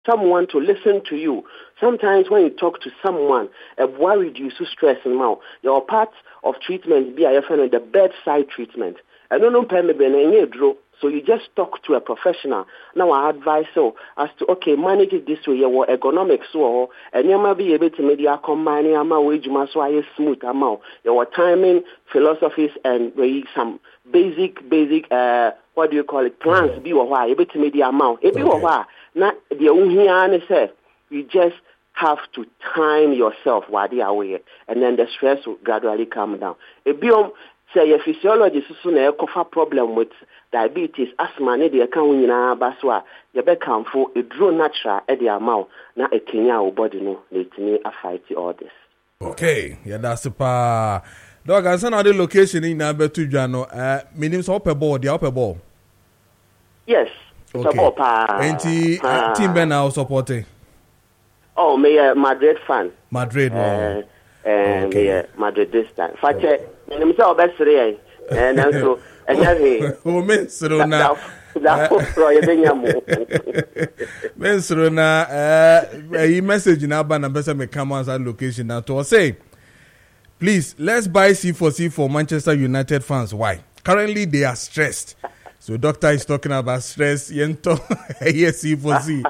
someone to listen to you. Sometimes when you talk to someone, what reduces stress and more. Your part of treatment be the bedside treatment. I don't know, so you just talk to a professional. Now I advise so as to manage it this way. Your economics and you might be able to media combine wage smooth amount. Your timing, philosophies, and some basic what do you call it, plans be able to media amount. Now the you just have to time yourself while they are away, and then the stress will gradually calm down. Say your physiologist soon a problem with diabetes, asthma, ne de kan nyina baswa you be kan for a draw natural e de amount na etinya our body no letini fight all this. Okay, yeah, that's pa. Dog, I send the location in Abetu Jano. Meaning so upper ball, the upper ball. Yes. Okay. And team Ben now supporting. Oh, me a Madrid fan. Madrid. Okay. Madrid this time. Fache, me say obesere and so oh, Mensrona. A message in Abba and Bessa may come on that location now to say, please, let's buy C4C for Manchester United fans. Why? Currently, they are stressed. So, doctor is talking about stress. Yento, yes, C4C.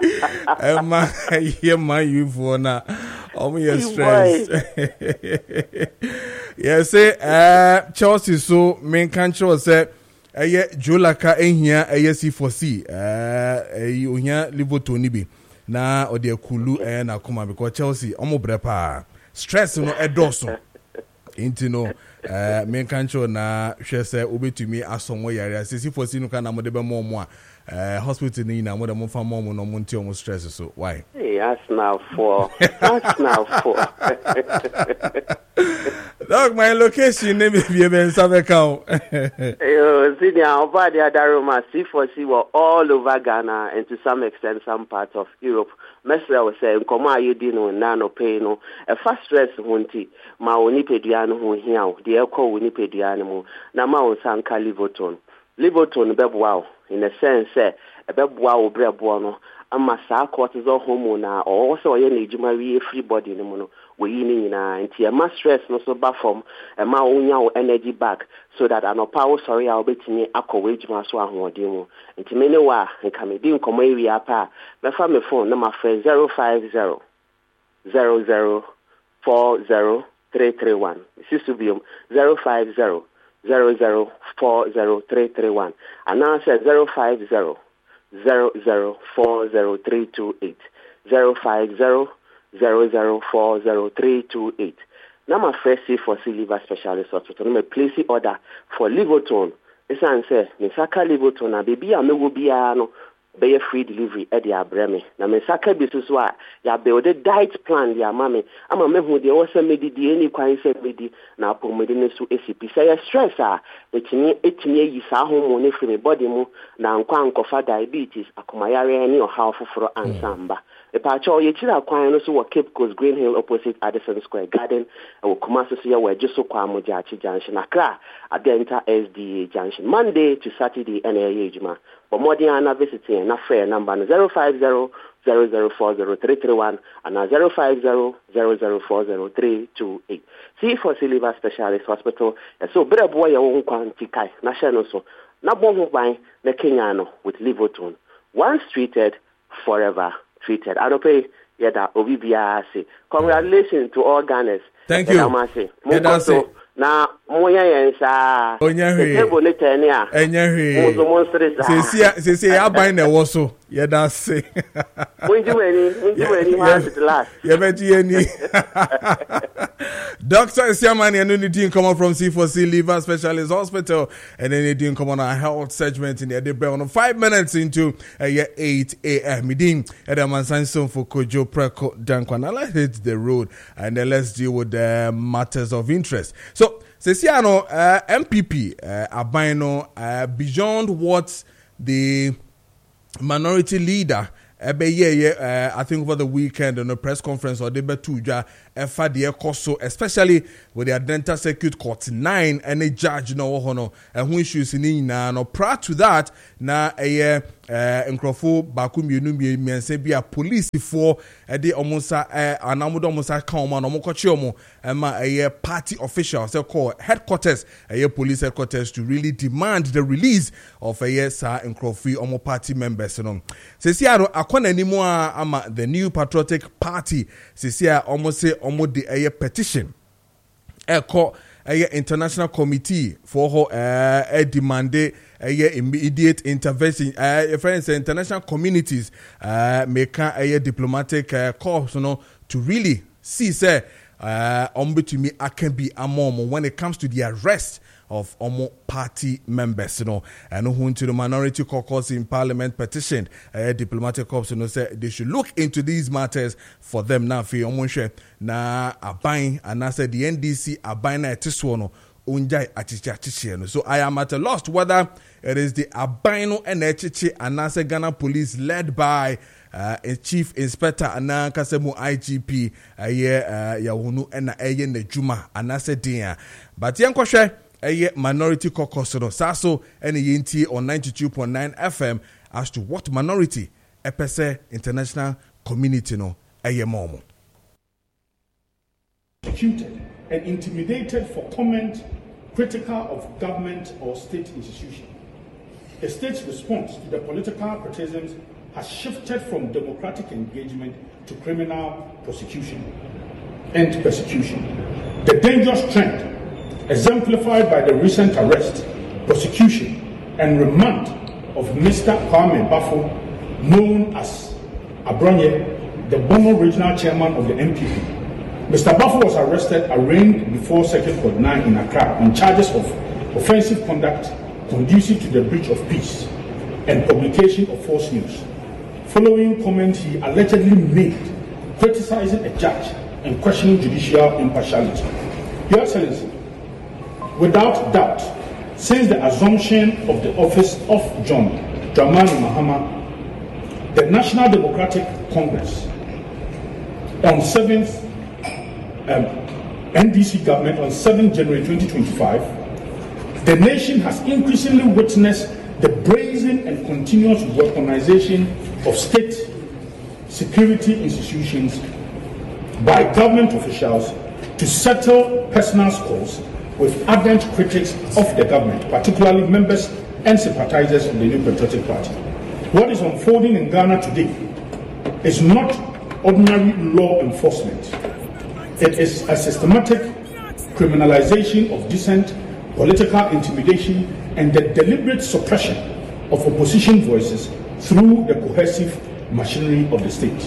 You for now. Stress. Yes, say, Chelsea, so, main country say, Jolaka ehia C4C ohia Liverpool be na ode akulu na koma because Chelsea omo brepa stress no edoso inti no men kancho na hwe se obetumi asomo yare C4C no kana mo de be mo hospital ni na mo de mo fa mo no mo nti omo stress so why that's now for Look, my location name is Ben Savekau. Senior over the Adaroma C4C were all over Ghana and to some extent some parts of Europe. Mesra was saying, Koma Yudino and Nano Peno, a fast stress hunti, Ma Unipediano who here, the Echo Unipediano, Nama Sanka Livoton. Livoton Bebwao, in a sense, a Bebwao Brebuano, a Massa cortisol hormone, or also a Jumari free body in the mono. We in anti a mass stress no so bafom a ma unya energy back so that an power sorry I'll be to me ako wage maso ahodi nti many wa nka me din komo area pa me fa me phone na ma friend 050 00 40 331 this is biom 050 00 40 331 and now say 050 00 40 328 050 00400328. Now my first C4C liver specialist hospital. I'm place order for Livoton. It's answer. Misaka Livoton. Na baby I will be no be free delivery at the abreme. Na misaka bisuswa ya build a diet plan ya mame. Ama me hu de also medi di any kwan se medi na pomedi ne so ACP. Say stress etini yi sa hormone free body mu na nkwa nkofa diabetes akomayare ani oha foforo ansamba. The Pacho Yechira Quine also Cape Coast Green Hill opposite Addison Square Garden and Kumasi where Jusso Kwamujachi Junction, Accra, Adenta SDA Junction, Monday to Saturday, NAA Juma. But more than visiting and fair number 050 0040 and 050 0040 C4C Liver Specialist Hospital. And so, better boy, your own quantikai, national so. Nabon by the Kenyano with Livoton. Once treated, forever treated. I don't pay that OBBRC. Congratulations to all Ghanaians. Thank you. Na moya yensa. Table ne tenia. Enyehe. Se aban na wo so. Ye da se. Munju weni has the last. Ye beji eni. Dr. Siamani and Unity come from C4C Liver Specialist Hospital and then they didn't come on our health segment in the day on 5 minutes into 8 a.m. Midin at the Mansanson for Kojo Preko Dankwana. Let's hit the road and then let's deal with the matters of interest. So, Sesiano, MPP, Abino, beyond what the minority leader I think over the weekend on a press conference or debe tuja FADE koso, especially with the Adenta Circuit Court 9 and a judge no hono and who issues in na no prior to that na nkrofo baku mienu miense bia police for de omusa anamudo omusa kan omo na omokoche omo ma party officials call headquarters police headquarters to really demand the release of sa nkrofi omo party members no sesi aro akona nimu ama the New Patriotic Party sesi omo say omo de petition international committee for demand immediate intervention. Friends, international communities make diplomatic corps, to really see say to me I can be a mom when it comes to the arrest of Omo party members, and who to the minority caucus in parliament petitioned diplomatic corps, say they should look into these matters for them now. For Omo na abain and I said the NDC abain na etiswono unjai achichi. So I am at a loss whether it is the abaino and echichi and I said Ghana Police led by Chief Inspector Anna Kasemu IGP Yahunu and Nejuma and I said dear, but yankoshe minority caucus Saso and Yinti on 92.9 FM as to what minority epese international community momo. Executed and intimidated for comment critical of government or state institution. The state's response to the political criticisms has shifted from democratic engagement to criminal prosecution and persecution. The dangerous trend exemplified by the recent arrest, prosecution, and remand of Mr. Kwame Bafo, known as Abronye, the Bono Regional Chairman of the MPP. Mr. Bafo was arraigned before Circuit Court 9 in Accra on charges of offensive conduct conducive to the breach of peace and publication of false news, following comments he allegedly made criticizing a judge and questioning judicial impartiality. Your Excellency, without doubt, since the assumption of the office of John Dramani Mahama, the National Democratic Congress, on 7th NDC government on 7th January 2025, the nation has increasingly witnessed the brazen and continuous weaponization of state security institutions by government officials to settle personal scores with ardent critics of the government, particularly members and sympathizers of the New Patriotic Party. What is unfolding in Ghana today is not ordinary law enforcement. It is a systematic criminalization of dissent, political intimidation, and the deliberate suppression of opposition voices through the cohesive machinery of the state.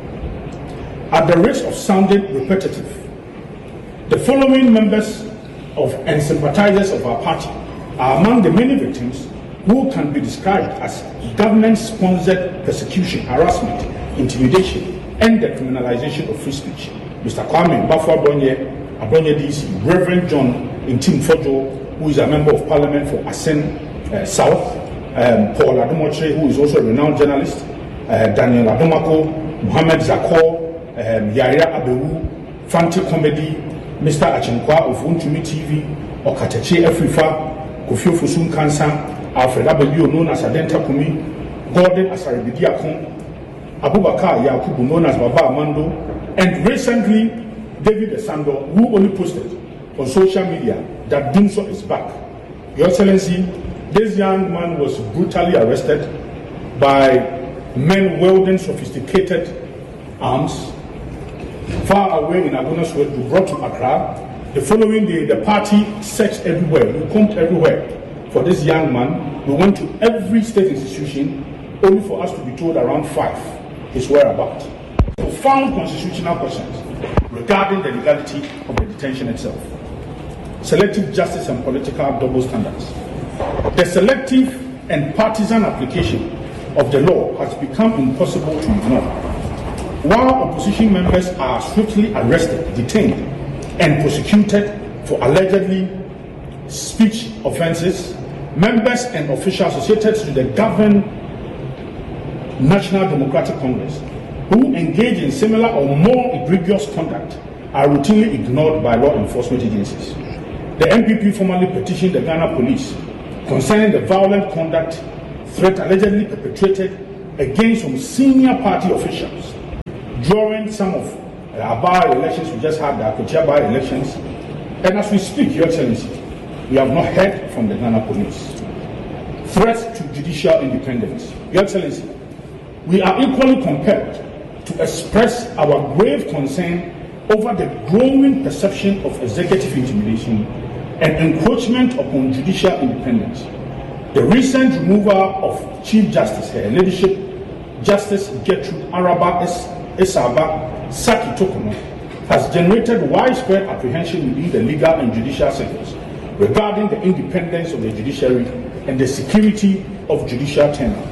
At the risk of sounding repetitive, the following members and sympathizers of our party are among the many victims who can be described as government-sponsored persecution, harassment, intimidation, and the criminalization of free speech. Mr. Kwame Bafo Abronye DC, Reverend John Intim Fojo, who is a member of parliament for Asen South, Paul Adomoche, who is also a renowned journalist, Daniel Adomako, Mohamed Zakor, Yaya Abewu, Fanti Comedy, Mr. Achenkwa of Untumi TV, Okateche Afrifa, Kofi Ofosun Kansa, Alfred Abelio, known as Adenta Kumi, Gordon Asaribidiakon, Abubakar Yakubu, known as Baba Amando, and recently David Esando, who only posted on social media that Dumso is back. Your Excellency, this young man was brutally arrested by men wielding sophisticated arms far away in Agonas Road, brought to Accra. The following day, the party searched everywhere. We combed everywhere for this young man. We went to every state institution, only for us to be told around 5 his whereabouts. Profound constitutional questions regarding the legality of the detention itself. Selective justice and political double standards. The selective and partisan application of the law has become impossible to ignore. While opposition members are swiftly arrested, detained, and prosecuted for allegedly speech offenses, members and officials associated to the governed National Democratic Congress who engage in similar or more egregious conduct are routinely ignored by law enforcement agencies. The MPP formally petitioned the Ghana Police concerning the violent conduct threat allegedly perpetrated against some senior party officials during some of our by-elections. We just had the Akotia by-elections. And as we speak, Your Excellency, we have not heard from the Ghana police. Threats to judicial independence. Your Excellency, we are equally compelled to express our grave concern over the growing perception of executive intimidation and encroachment upon judicial independence. The recent removal of Chief Justice, her leadership, Justice Gertrude Araba Esaba Saki Tokono, has generated widespread apprehension within the legal and judicial sectors regarding the independence of the judiciary and the security of judicial tenure.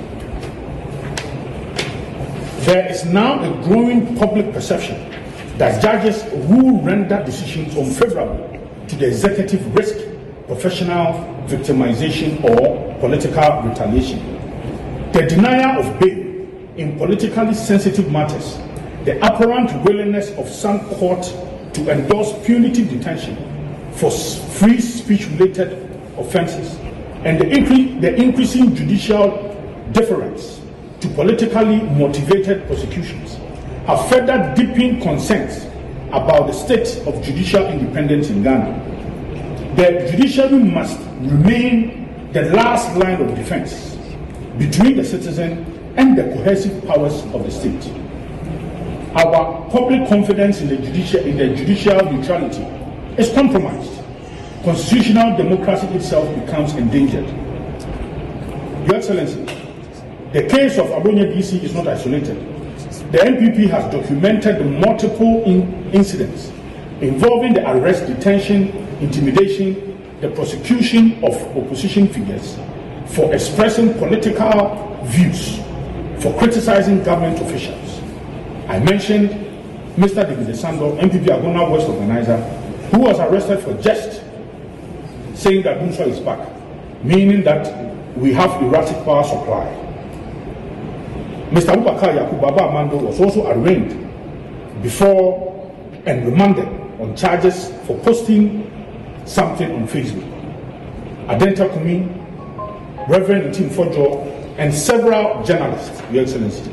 There is now a growing public perception that judges who render decisions unfavorable to the executive risk professional victimization or political retaliation. The denial of bail in politically sensitive matters, the apparent willingness of some courts to endorse punitive detention for free speech-related offenses, and the increasing judicial deference to politically motivated prosecutions have further deepened concerns about the state of judicial independence in Ghana. The judiciary must remain the last line of defense between the citizen and the cohesive powers of the state. Our public confidence in the judicial neutrality is compromised. Constitutional democracy itself becomes endangered. Your Excellency, the case of Abonya DC is not isolated. The NPP has documented the multiple incidents involving the arrest, detention, intimidation, the prosecution of opposition figures for expressing political views, for criticizing government officials. I mentioned Mr. David Desando, NPP Agona West organizer, who was arrested for just saying that Bunso is back, meaning that we have erratic power supply. Mr. Abubakar Yakubu Baba Amando was also arraigned before and remanded on charges for posting something on Facebook. Adenta Kumi, Reverend Tim Fojo, and several journalists, Your Excellency.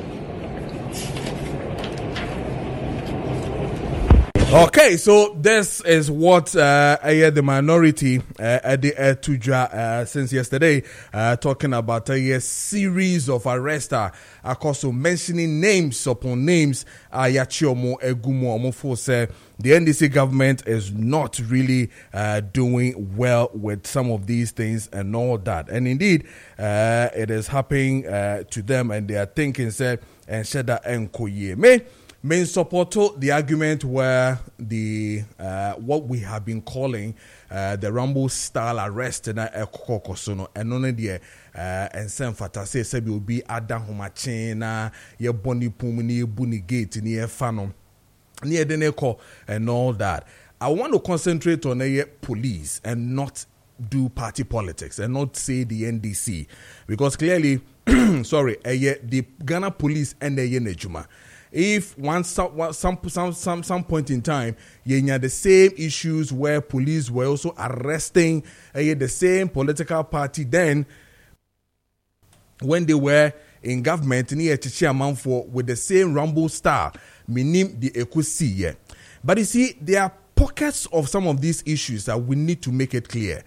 Okay, so this is what the minority at the Tujra since yesterday talking about a series of arrests, also mentioning names upon names. Yachiomo Egumo Omofo said the NDC government is not really doing well with some of these things and all that, and indeed it is happening to them, and they are thinking said and Sheda Enkoye main support the argument where the what we have been calling the Rambo style arrest na ekokosono eno de ensem fata say be obi ada homache na ye boni pum ni ebuni gate ni e fa no na ye de call and all that. I want to concentrate on a police and not do party politics and not say the NDC, because clearly sorry the Ghana police and the Nejuma. If some point in time, you had the same issues where police were also arresting the same political party, then when they were in government, with the same Rambo style, minim the ekusi. But you see, there are pockets of some of these issues that we need to make it clear.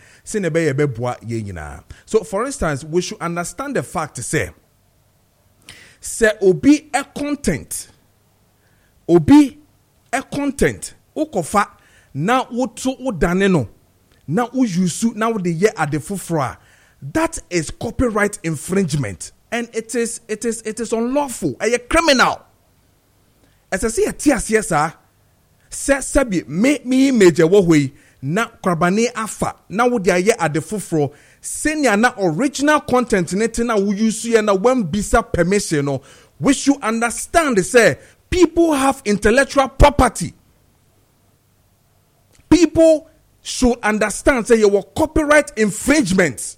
So, for instance, we should understand the fact to say obi a content ukofa na woto udane no na uyusu na wode ye adefofra, that is copyright infringement, and it is unlawful, a criminal. As I say a sabi me major wohwe na kwabane afa na wode ye adefofro senior na original content neti na uyusu ye na when bisa permission no. We should understand say people have intellectual property. People should understand say your copyright infringements.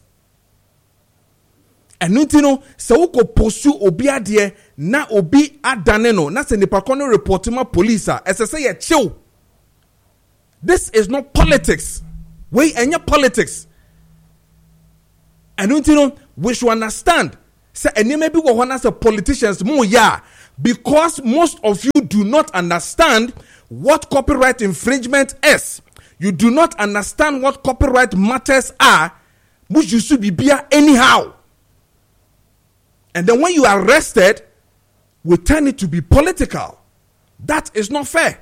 And you know, so we pursue obi adie na obi adane no na se nipa kono report ma police as I say chill. This is not politics. We enya politics. And you know, we should understand Say any maybe what as a politicians more because most of you do not understand what copyright infringement is. You do not understand what copyright matters are, which you should be anyhow. And then when you are arrested, we turn it to be political. That is not fair.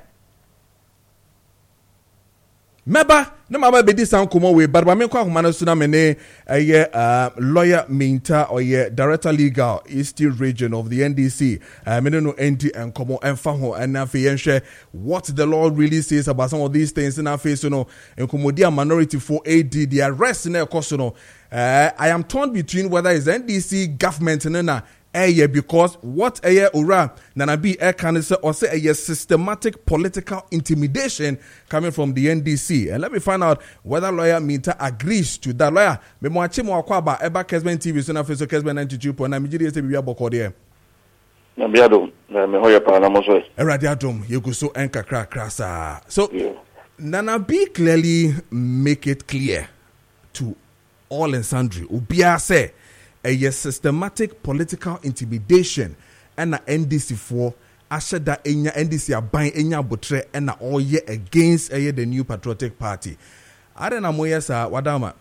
Meba na maba be this ankomo we but me kwa humana suna mene lawyer Minta or director legal Eastern region of the NDC me no enti enkomo emfa ho and na fe yenhwe what the law really says about some of these things in our face enkomo dia minority for AD the arrest na ekoso no I am torn between whether it's NDC government na because what ura nanabi can say or say a systematic political intimidation coming from the NDC. And let me find out whether lawyer Minta agrees to that. Lawyer, me mo achi mo akwa ba eba Kesben TV so na face Kesben 92.9 mi jide se bibia boko de. Na biado na me hoye pa na mo so. Erade adom yegu so enka krasa. So Nanabi clearly make it clear to all and sundry. Ubia say a systematic political intimidation and NDC for Ashada Enya NDC aban Enya Botre and all year against the New Patriotic Party. I don't know moya sa wadama.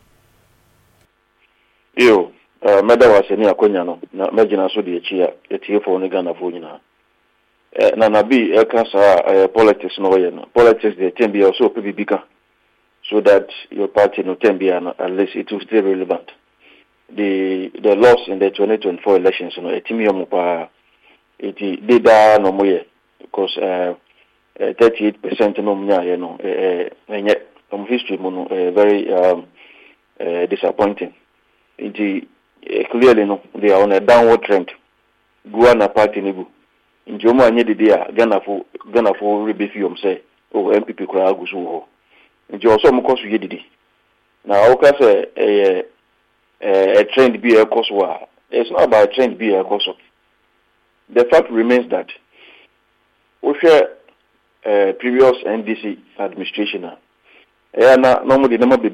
Yo, meda waseni akonya no na magina so de chia etie for ni Ghana fo nyina. Na nabi eka sa politics no ye no. Politics dey can be also bika so that your party no can be at least it will stay relevant. The loss in the 2024 elections, you know, etimium pa eti deda no moye because 38% no mnya, you know, history mono very disappointing. Eti clearly no, they are on a downward trend. Guana party nibu. Injomo anye dia Ghana for rebefium say oh MPP kwa agusu ho. Injo so mo kosu yedidi. Na oka say a trend be a course war. It's not about a trend be a course. The fact remains that we share previous NDC administration. Normally never be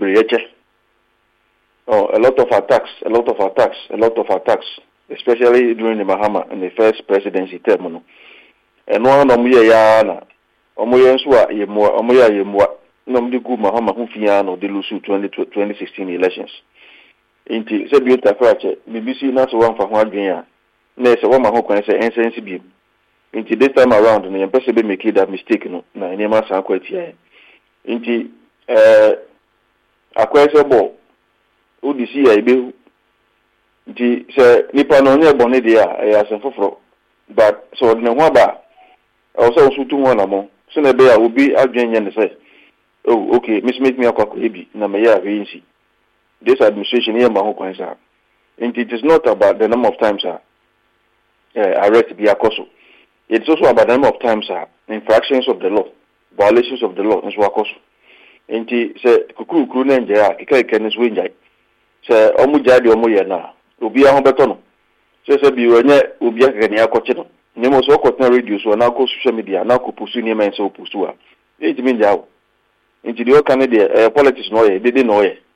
a lot of attacks, especially during the Mahama in the first presidency term. And one of Muyana, Omoyenswa Yemwa, Omoya Yemwa, normally good Mahama Hufiano de Lusu 2016 elections. Inti se bi tafache BBC na so wan fa ho adwen a na se wo ma ho kwan se ensense bi inti this time around no yem pese be make that mistake no na enema san kwatia inti akwese bo odisi ya ibehu inti se nipa no nya bone dia ya asen foforo but so ne ho ba o so sutu ho na mo so na be ya obi adwen nya ne se oh okay miss make me akwa ebi na me ya reinsi. This administration here, and it is not about the number of times arrest be a coso. It's also about the number of times infractions of the law, violations of the law, and so on. And it say kuku kunenja kika ikenis winjai. Say omujadi omuyana. Ubia hombetono. Say biwenye ubia kenya kochino. Nemo so kotna radio so na ko social media na ko pusu ni men so pusu a. It mean jaw. Into the Canada politics no ye, they didn't know ye.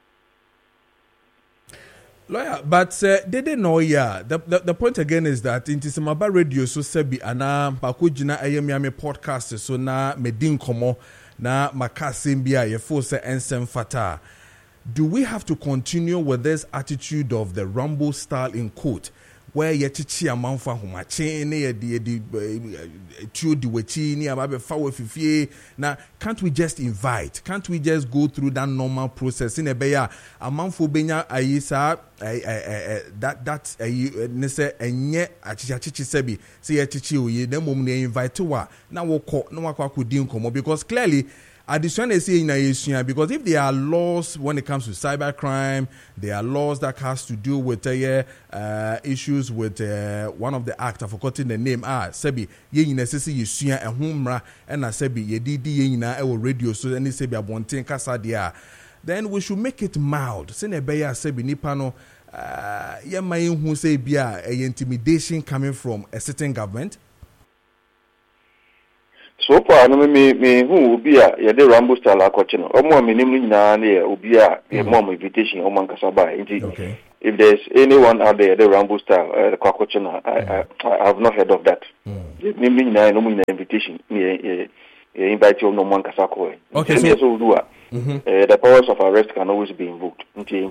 Lawyer, but they didn't know the point again is that in Tisamaba radio so sebi ana pakujina ayemiame podcast so na medin komo na makasimbia ye force ensem fata. Do we have to continue with this attitude of the rumble style in court where ye chichi amanfa humache ne ye di tuo di wechi ni ababe fawo fifie na can't we just invite, can't we just go through that normal process in ebeya amanfo benya ayisa that ne se enye achichi sebi se ye chichi oye na mom ne invite wa na woko na wakwa kodi nkomo because clearly addition is saying because if there are laws when it comes to cybercrime, there are laws that has to do with issues with one of the acts. I've forgotten the name. Sebi ye necessary yesua ehumra and sebi ye didi ye na e radio so any sebi abonten kasa dia. Then we should make it mild. Senebeya sebi nipano ye mayin hu say bia intimidation coming from a certain government. So far, no me who be a the Rambo style akochino. Omo minim nyina na obi a mom invitation o man kasaba. Nti if there's anyone out there, the Rambo style, the Kwakochana, I have not heard of that. Namely, no invitation. Invite you no one Kasako. Okay, so the powers of arrest can always be invoked. Within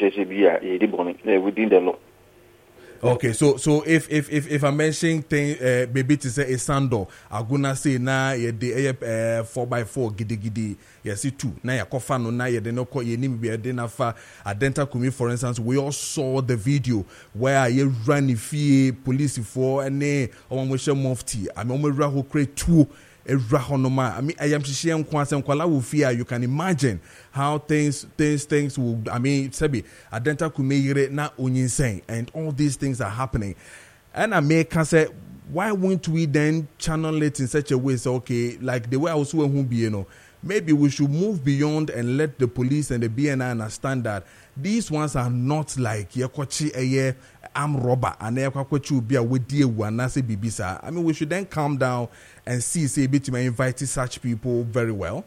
the law. Okay, so if I mention thing, maybe to say a sando, I'm gonna say na ye de 4x4 gidi yes 2 na ya kofa no na ye de no ko ye nim be de na fa Adenta Kumi, for instance. We all saw the video where ye ran if police for any on mufti. I mean who create 2. I mean, I am sharing will fear. You can imagine how things will. I mean, Sebi, Adenta Kumeyire na unyinsane, and all these things are happening. And I may can say, why won't we then channel it in such a way? So okay, like the way I was who be, maybe we should move beyond and let the police and the BNI understand that these ones are not like Yakochi Eye arm robber and Yakwachu be a Widi Wanase Bibisa. I mean, we should then calm down and say a bit to invite such people very well.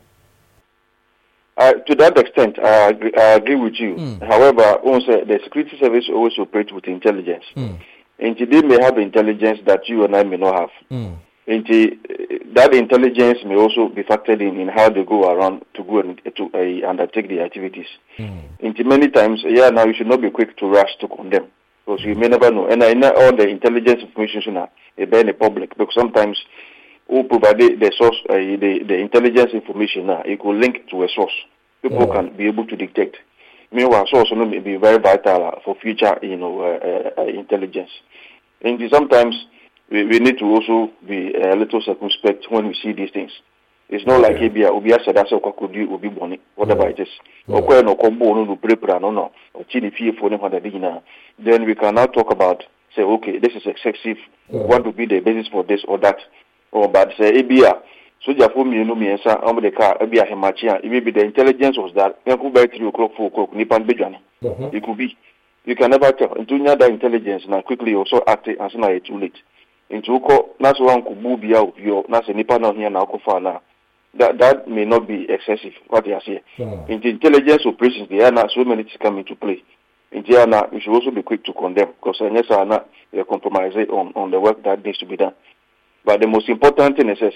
To that extent, I agree with you. However, also, the security service always operates with intelligence. And they may have intelligence that you and I may not have. And that intelligence may also be factored in how they go around to go and to undertake the activities. And many times, now you should not be quick to rush to condemn, because you may never know. And I know all the intelligence information should be in the public, because sometimes who provide the source, the intelligence information it could link to a source. People can be able to detect. Meanwhile, source may be very vital for future, intelligence. And sometimes we need to also be a little circumspect when we see these things. It's not like Obia said that's what could do will be bonny, whatever it is. Okay, no combo no prepare no or chini fee for them. Then we can now talk about say, okay, this is excessive. What would be the basis for this or that? Or but say Abia, so for me, no me answer on the car, Abia Hemachia. It may be the intelligence was that Yanku by 3 o'clock, 4 o'clock, Nipan Bejani. It could be. You can never tell. Into that intelligence now quickly also act and soon it's too late. Into that's one could move out your that's a Nipan here now Kofana. That may not be excessive, what you are saying. In the intelligence operations, there are not so many things come into play. In Diana, we should also be quick to condemn, because unless they compromise on the work that needs to be done. But the most important thing is then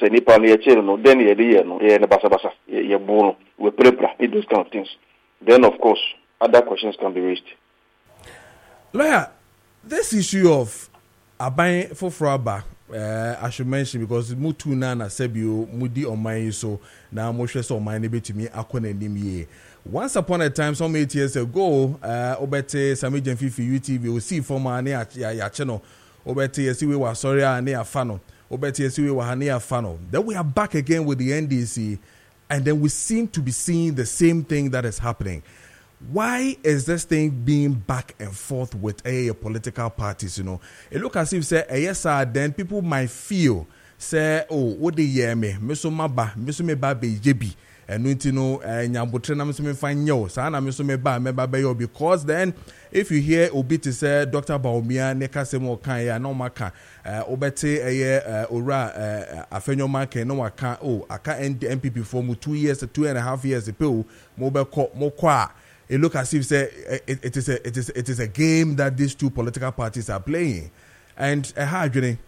we prepare those kind of things. Then, of course, other questions can be raised. Lawyer, this issue of Abai for Fraba, I should mention, because Mutu Nana Sebio, Mudi on my so now Moshe on my neighbor to me, Akone Nimye. Once upon a time, some 8 years ago, Obete Samijan Fifi UTV, we see former near ya channel, Obete Yesiwe was sorry, near Fano, Obete Yesiwe was near Fano. Then we are back again with the NDC, and then we seem to be seeing the same thing that is happening. Why is this thing being back and forth with political parties? It looks as if say yes, then people might feel say, oh, what they hear me, miso me ba be jebi, and nyambotre na miso me find yo, sa na miso me ba yo, because then if you hear Obi to say Dr. Baumia neka se mo kan ya no maka, obete ora afenyo maka no waka aka NPP for mu 2.5 years ago, mo be mo kwa. It looks as if it is a game that these two political parties are playing. And how do you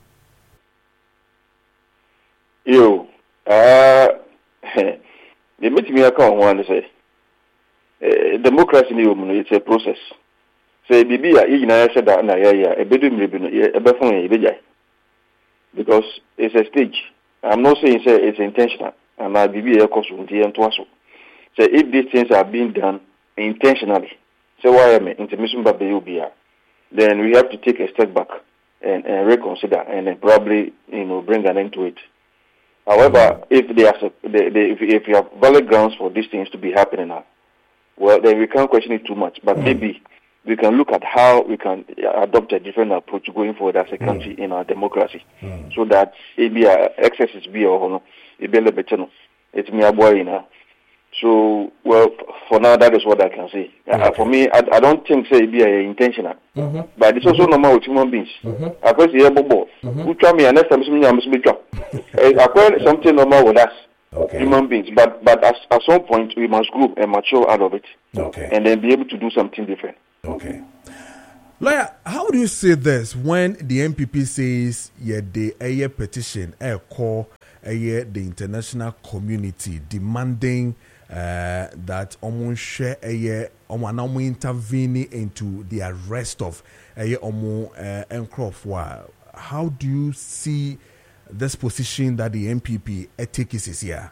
know? The meeting I come one say democracy it's a process. Say bibi ya said that na ya because it's a stage. I'm not saying it's intentional. And I bibi ya so if these things are being done intentionally, so why am I intermission by the then we have to take a step back and reconsider and then probably bring an end to it. However, if you have valid grounds for these things to be happening now, well then we can't question it too much. But maybe we can look at how we can adopt a different approach going forward as a country in our democracy, so that excesses be or no, it be a little bit it's me a boy So, well, for now, that is what I can say. For me, I don't think it be intentional. But it's also normal with human beings. I guess the bobo. Who try me and next time I must be trap. I something normal with us, human beings. But at some point we must grow and mature out of it, and then be able to do something different. Okay. Lawyer, how do you say this when the MPP says a petition, a call, the international community demanding that share intervene into the arrest of Nkrofo? How do you see this position that the MPP takes here?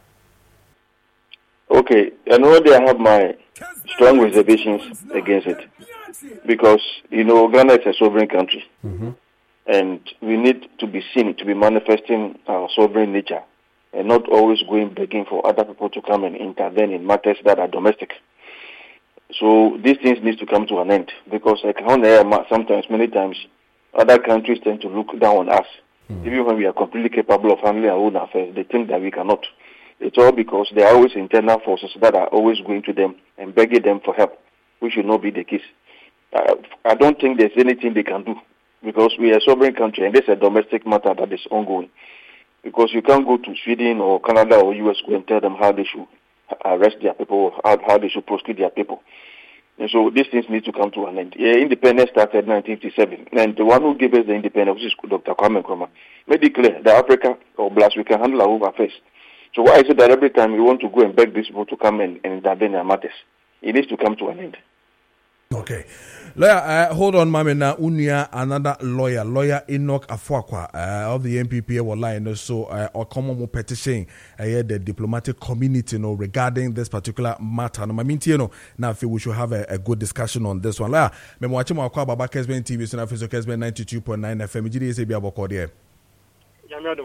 Okay, I know I have my strong reservations against it because, Ghana is a sovereign country, and we need to be seen to be manifesting our sovereign nature and not always going begging for other people to come and intervene in matters that are domestic. So these things need to come to an end because sometimes, many times, other countries tend to look down on us. Even when we are completely capable of handling our own affairs, they think that we cannot. It's all because there are always internal forces that are always going to them and begging them for help, which should not be the case. I don't think there's anything they can do because we are a sovereign country and this is a domestic matter that is ongoing. Because you can't go to Sweden or Canada or US and tell them how they should arrest their people, how they should prosecute their people. And so these things need to come to an end. Independence started in 1957, and the one who gave us the independence, which is Dr. Kwame Nkrumah, made it clear that Africa or Blast, we can handle our own affairs. So why is it that every time we want to go and beg these people to come and intervene in our matters? It needs to come to an end. Okay. Lawyer, hold on, Mami. Now, Unia, another lawyer Enoch Afwakwa of the MPP will line so or common petition the diplomatic community regarding this particular matter. No, I mean, now I feel we should have a good discussion on this one. Lawyer, me watching my Baba Kesben TV, so now for Kesben 92.9 FM. GDS be about Cordia. Now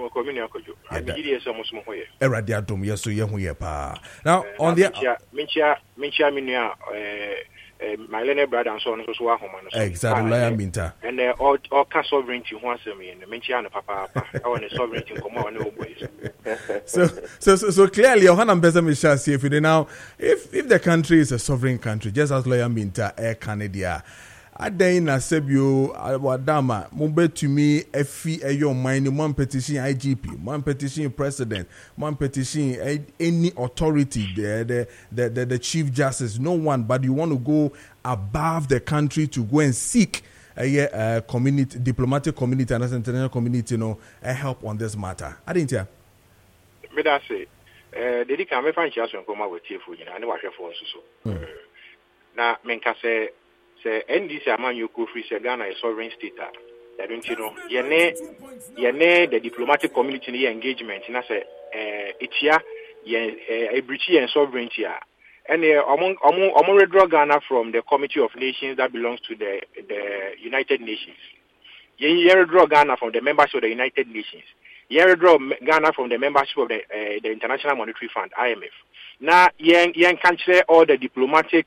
on the my learner brother and so on, so exactly, I mean, and all sovereignty wants me in the Menchiana Papa. I want a sovereignty come on. So clearly, Johanna Bezamisha say if you now, if the country is a sovereign country, just as Lawyer Minta Air Canada. Adena Sebio Wadama Mumbe to me FE your mind one petition IGP, one petition president, one petition any authority the chief justice, no one, but you want to go above the country to go and seek a community, diplomatic community and international community, help on this matter. I didn't hear. Me that say, they can me find chance when come out with TFU, I know what for so. Now, menka say NDC among you could free Ghana a sovereign state. I don't the diplomatic community engagement. And I say, it's here, a breach and sovereignty. And among withdraw Ghana from the Committee of Nations that belongs to the United Nations. You withdraw Ghana from the membership of the United Nations. You withdraw Ghana from the membership of the International Monetary Fund, IMF. Now, you can share all the diplomatic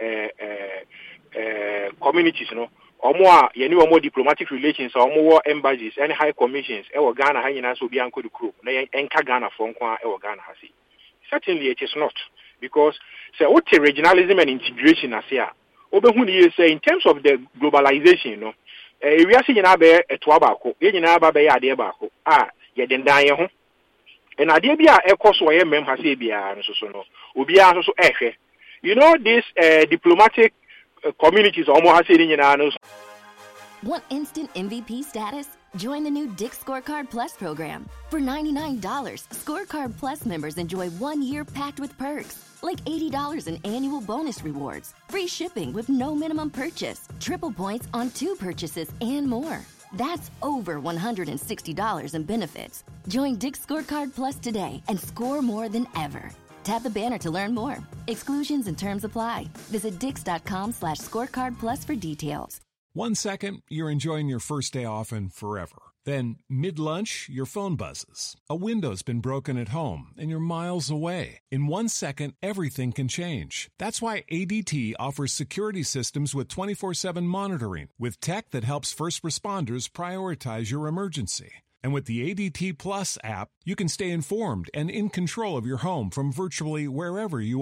communities, or more diplomatic relations, or more embassies, and high commissions, or Ghana, Hanging so be uncle the crew, Enka Ghana from Ghana has it. Certainly it is not, because what regionalism and integration as here. Obehuni say in terms of the globalization, we are seeing a Tuabaco, Yenaba Adebako, Yeden Dayan, and Adebia Ecos or Mem Hasebia, and so no, Ubia also Eche. This diplomatic communities almost saying in Want instant MVP status? Join the new Dick's Scorecard Plus program. For $99, Scorecard Plus members enjoy 1 year packed with perks, like $80 in annual bonus rewards, free shipping with no minimum purchase, triple points on 2 purchases, and more. That's over $160 in benefits. Join Dick's Scorecard Plus today and score more than ever. Tap the banner to learn more. Exclusions and terms apply. Visit dix.com/scorecardplus for details. 1 second, you're enjoying your first day off and forever. Then, mid-lunch, your phone buzzes. A window's been broken at home and you're miles away. In 1 second, everything can change. That's why ADT offers security systems with 24/7 monitoring, with tech that helps first responders prioritize your emergency. And with the ADT Plus app, you can stay informed and in control of your home from virtually wherever you are.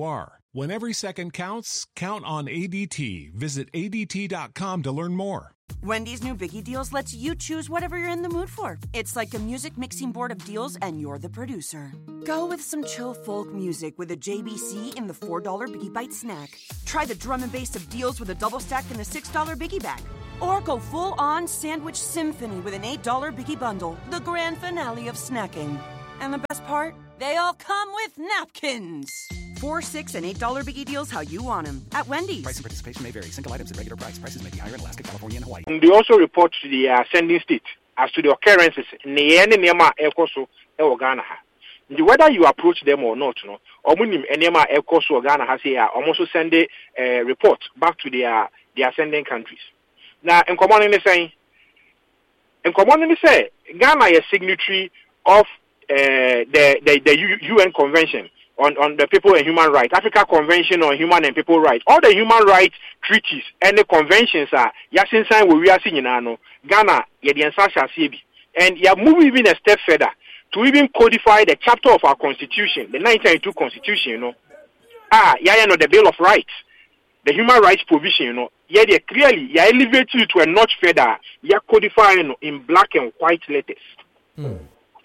When every second counts, count on ADT. Visit ADT.com to learn more. Wendy's new Biggie Deals lets you choose whatever you're in the mood for. It's like a music mixing board of deals, and you're the producer. Go with some chill folk music with a JBC in the $4 Biggie Bite snack. Try the drum and bass of deals with a double stack in the $6 Biggie Bag. Or go full-on sandwich symphony with an $8 Biggie Bundle, the grand finale of snacking. And the best part? They all come with napkins. $4, $6, and $8 Biggie Deals how you want them at Wendy's. Price and participation may vary. Single items at regular price. Prices may be higher in Alaska, California, and Hawaii. And they also report to the sending state as to the occurrences in Ghana. Whether you approach them or not, no, Ghana has here almost send a report back to their sending countries. Now, in common say, Ghana is signatory of the UN Convention on the People and Human Rights, Africa Convention on Human and People Rights. All the human rights treaties and the conventions are yasin sign we are seeing now. Ghana and you are moving even a step further to even codify the chapter of our constitution, the 1992 constitution, you know. The Bill of Rights, the human rights provision, you know. They clearly elevate you to a notch further. You codifying in black and white letters. And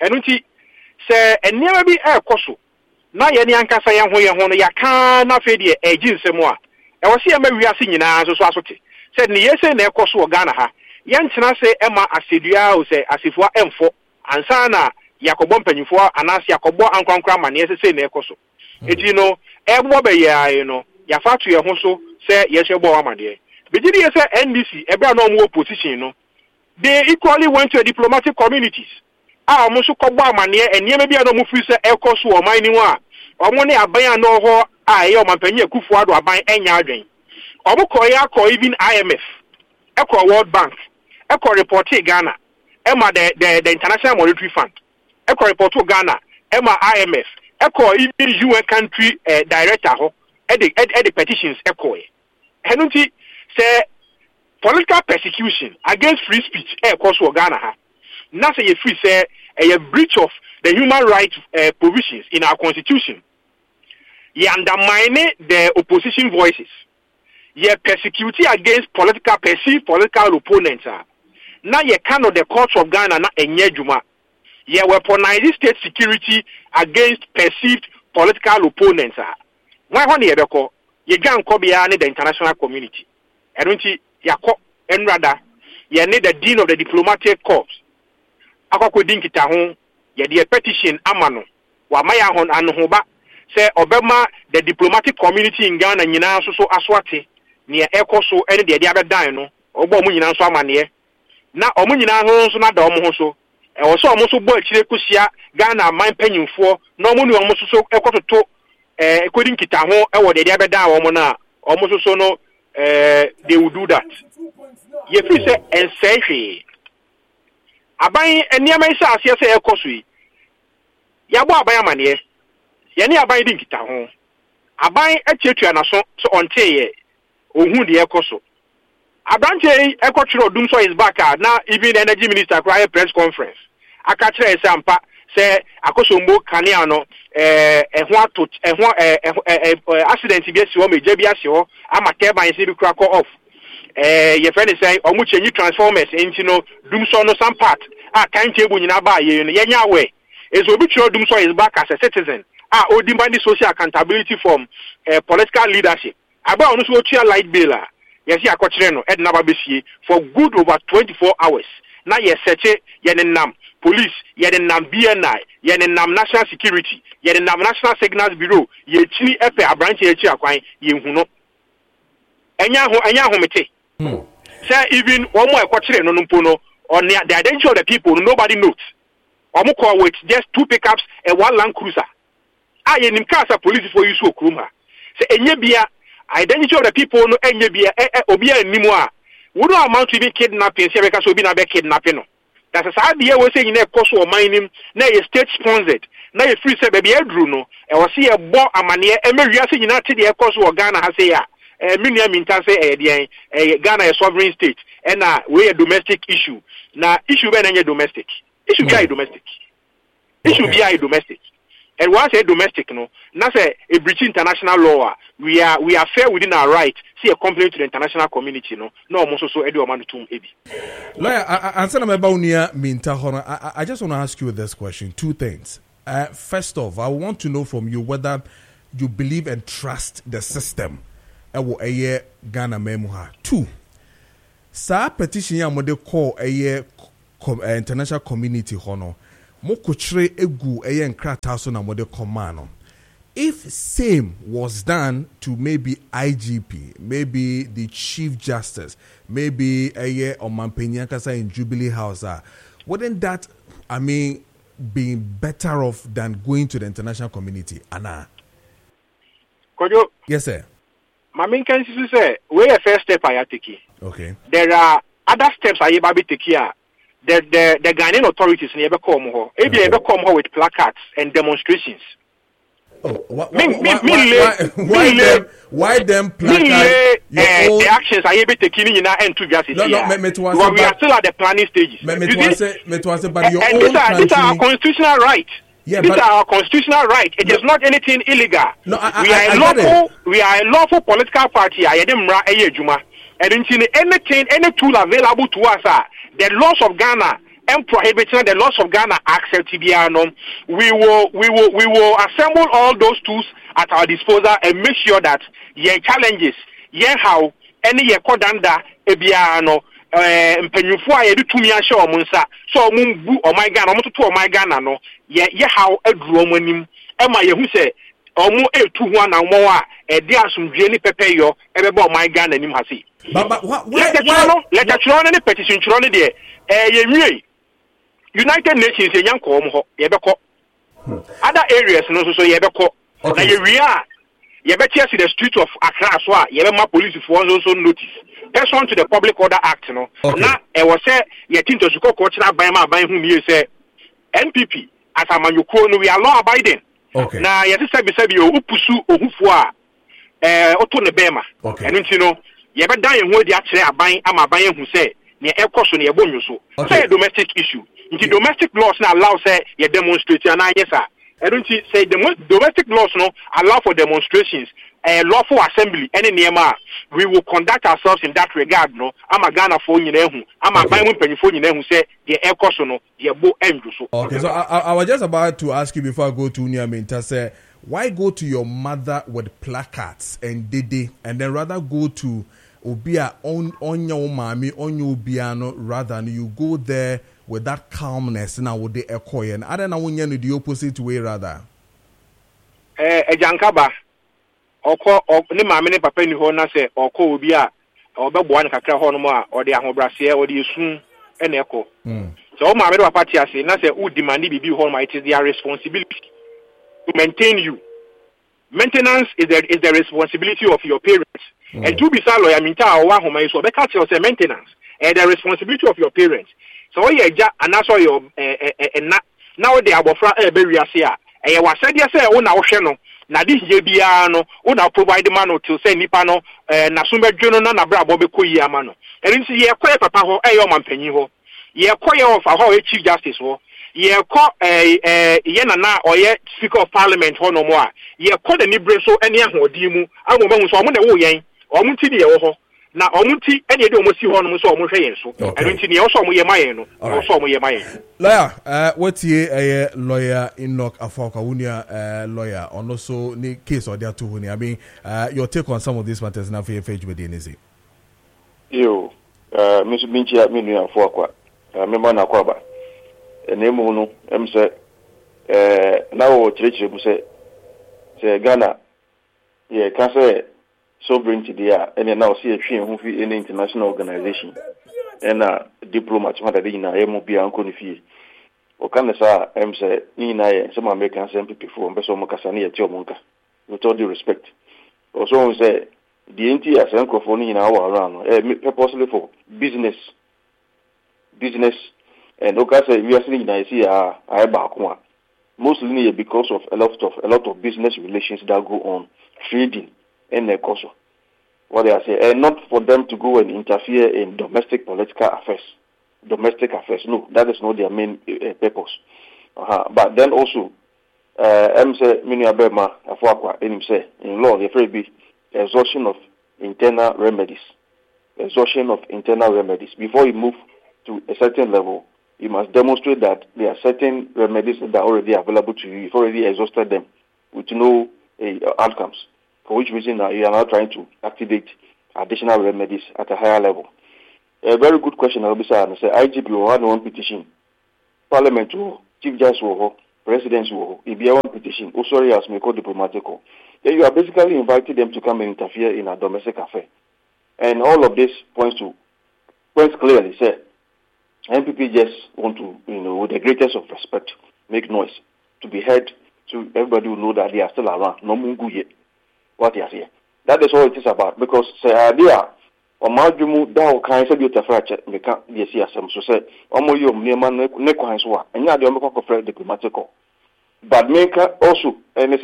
say and never be air koso. Na yeni ankasa ya ho ya kan na fe de ejin semo a e wo se ya mawiase nyina so asote said ne yese na ekoso Ghana ha ye ntena se ema asedua o se asefo emfo ansa na yakobo mpanyifo anase yakobo ankwankwa ma ne yese se na ekoso eti no ebo be ya no ya fatu ye ho so se yese bo amade begidi yese NDC ebe na omo opposition no they equally went to diplomatic communities. Musu kobo amane enieme bia no mu fi se ekoso o man ni ho a omo ne aban no ho ye o manpanyi akufu ado aban enya adwen omo koya ko even IMF eko World Bank eko report Ghana ema the International Monetary Fund eko report Ghana ema IMF eko even UN country director ho the petitions eko henunti say political persecution against free speech ekoso Ghana ha na say you free say a breach of the human rights provisions in our constitution. You undermine the opposition voices. You persecute against perceived political opponents. Now you cannot the courts of Ghana na enye juma. You weaponize state security against perceived political opponents. Why honey you can call the international community. I don't see yako and rather you need the dean of the diplomatic corps. Akoko dinkita ho ye de petition amano wa maya hon anhoba say obema the diplomatic community in Ghana nyina so aswate ne ekoso ene de abedan no ogbo mu nyina so amane na omu nyina ho so na da omu ho so e wo so omu so bo akire kosia Ghana man panyimfo na omu ne omu so ekototo ekodinkita ho e wo de abedan omu na omu so no they will do that ye fi say ensehwe aban eniama isa asia se ekoso yi yabo aban amane ye ne aban di nkita ho aban atietua na so onteye ohun de ekoso abrante ekotro dum so is back na even energy minister cry press conference aka kire se ampa se akoso mbo kanea no accident bi esi o meje bi ase ho amate ban se bi kura ko off ye friend say omu chenyi transformers enti no dum so no some part kan table nyina ba ye no yenya we ezo bi tro dum so is back as a citizen odimba social accountability from political leadership aba onu so tua light bill yes ya akokire no ed na ba besie for good over 24 hours na ye search ye nam police ye nam BNI ye nam national security ye nam national signals bureau ye chini epe abranche echi akwan ye hu no enya ho mete say even omo ekokire no mpo no on the identity of the people nobody knows omo call with just 2 pickups and 1 Land Cruiser ye nim kasa police for use okruma say enye bia identity of the people no enye bia obi animu a we don't amount to even kidnapping say because obi na be kidnapping no that's a sad year we say you na cost o mining na ye state sponsored na ye free say baby edru no e wo say e bo amane e mewia say nyina te de cost o Ghana ha say ya minia minta say Ghana a sovereign state and we a domestic issue na issue be na domestic issue be domestic issue be domestic And once a domestic, no, now say a breach international law. We are fair within our right. See a complaint to the international community, no almost so Eddie Oman to Ebi. Lawyer, I just want to ask you this question. Two things. First off, I want to know from you whether you believe and trust the system. Ghana memoha. Two. Sa petition ya mode call international community hono. Mo kuchre egu nkrata so na mode command. If same was done to maybe IGP, maybe the Chief Justice, maybe Omampenya Kasa in Jubilee House, wouldn't that, be better off than going to the international community? Anna? Kojo? Yes, sir. My main concern is say we a first step I take. Okay. There are other steps I baby take here. The Ghanaian authorities never come here. Maybe never come here with placards and demonstrations. Oh, why them placards? The actions I be taking in and to justice. No, we are still at the planning stages. But your and these are our constitutional right. Yeah, these are our constitutional right. It is not anything illegal. No, we are a lawful political party. And any tool available to us are the laws of Ghana and prohibiting the laws of Ghana accept TBR. We will assemble all those tools at our disposal and make sure that your challenges, how any kodanda ebiano mpenyufo a yedu tumi ahye omunsa so omumbu my Ghana omototo my Ghana no ye how aduru omanim ema yehu se omu etu ho na omo a edi asumdwe ni pepeyo ebeba my Ghana nim hase but let the chiro ne petition chiro ne de ye nwie United Nations ye nyanko omo ho ye beko other areas no so ye beko na ye wi a ye be tia the street of Accra so a ye be ma police for so notice. That's on to the Public Order Act, no. Now, I was say, you think to go coach na by whom you say NPP as a manuko, we are law abiding. Okay. Now, you say you upusu ohufua otone bema. Okay. And you know, you ever die and hold the actually buying. I'm a buying who say near air cost on your bonus. Say a domestic issue. Into domestic laws now allow say you demonstrate and yes sir. I don't say the domestic laws no allow for demonstrations. Lawful assembly, any nema, we will conduct ourselves in that regard. No, I'm a Ghana phone in Ehu. I'm a Bible penny phone in Ehu. Say the air course no, the bow end. Okay, so I was just about to ask you before I go to Uniaminta. Say, why go to your mother with placards and dede, and then rather go to Obia on your mommy on your piano rather than you go there with that calmness now with the echo and I don't know when you're the opposite way rather. Jankaba. Oko ni maame ne papa ni ho na se oko obi a obegbo an kakra ho no ma o de ahobrase o de esun ene eko so o maame de papa ti ase na se u demand bibi ho no, it is their responsibility to maintain you. Maintenance is the responsibility of your parents. And to be sa lawyer minta o wa ho man so be ka tell say maintenance the responsibility of your parents. So ye ja anaso your now de abofra e be wiase a e wa said say o na wo hwe no na this JBR no una provide man to say nipa no na so bedwe no na brabo be koyi ama no eri nsi ye koye papa ho yo mampanyi ho ye koye of ho chief justice ho ye ko ye na oye speaker of parliament ho no mo a ye ko de ni bre so ene ahodin mu amoma hu so omo na wo yen omo ti de ye wo ho na omo ti ene de omo si ho no so omo hwe yen so eri nsi ne ye so omo ye mayen no so omo ye mayen. Lawyer, what ye lawyer Enoch Afoka Wunia lawyer on also the case or there too. I mean, your take on some of these matters now for your page with DNZ. Yo, Mr. Binchi at me near Fokwa, member Nakwaba, a name no, say, now church say Ghana, yeah, can say sovereignty there, and now see a train who fee any international organization. And diplomats matter in a MOB and Conifi. Or can the Sir say, Nina, some Americans and people from Besomocasani at Jomonka, with all due respect. Also, say, the NT as Uncle in our around, purposely for business. And Okasa, we are saying, I see I back one. Mostly because of a lot of business relations that go on, trading, and their course. What they are saying, and not for them to go and interfere in domestic political affairs. No, that is not their main purpose. But then also, say many abema afwakwa enim say in law the free be exhaustion of internal remedies. Exhaustion of internal remedies. Before you move to a certain level, you must demonstrate that there are certain remedies that are already available to you. You've already exhausted them with no outcomes. For which reason you are now trying to activate additional remedies at a higher level. A very good question, Obisa, and say IGP will have one petition. Parliament will, Chief Justice will, Presidency will, if you have one petition, sorry, as we call diplomatic. Then you are basically inviting them to come and interfere in a domestic affair. And all of this points clearly, say, MPP just want to, with the greatest of respect, make noise, to be heard, so everybody will know that they are still around. No mungu yet. What you are saying. That is all it is about. Because, say, idea, or Majumu, that kind of beauty fracture, they can't see some. So, say, Omoyo, Neman, Neko Hanswa, and you are the Omoko diplomatic. But make also, and they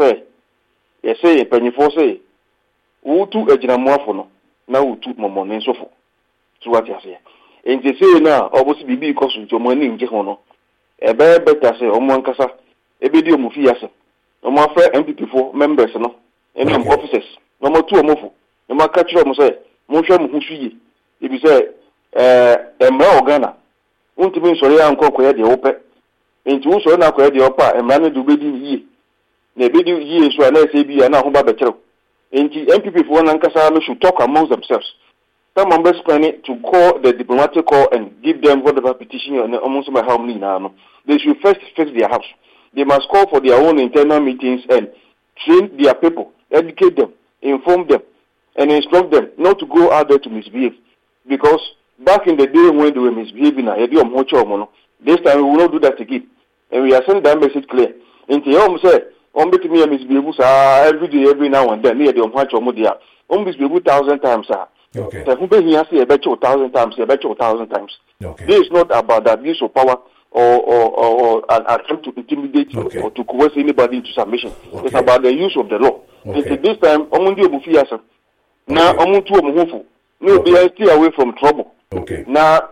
say, penny for say, Utu Ejinamofono, now Utu Momon, and so forth. So, what you are saying. And they say now, obviously, because of money in Jehono, a better say, Omonkasa, a video Mufiasa, no more fair MP4 members, no, and officers, no more 2 Mofu, no more catch them, say, Mosha Mushi, if you say, a Mao Ghana, won't be sorry, Uncle the open, and to also now the upper, and manage to be ye. The video years were less AB and now Huba and the MP4 and Casano should talk amongst themselves. Some members planning to call the diplomatic call and give them whatever petition and almost by how many now. They should first fix their house. They must call for their own internal meetings and train their people, educate them, inform them, and instruct them not to go out there to misbehave. Because back in the day when they were misbehaving, this time we will not do that again. And we are sending that message clear. And the home said, me misbehave every day, every now and then, near the Omhachomodia. Misbehave 1,000 times. Okay. He has to bet you 1,000 times. Okay. This is not about the abuse of power or an attempt to intimidate or to coerce anybody into submission. Okay. It's about the use of the law. Okay. And this time, now no be stay away from trouble. Okay. Now,